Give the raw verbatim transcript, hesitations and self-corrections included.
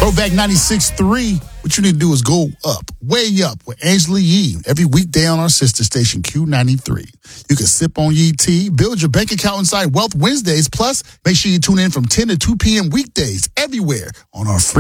Throwback ninety-six point three. What you need to do is go up, way up with Angela Yee every weekday on our sister station, Q ninety-three. You can sip on Yee tea, build your bank account inside Wealth Wednesdays. Plus, make sure you tune in from ten to two p.m. weekdays everywhere on our free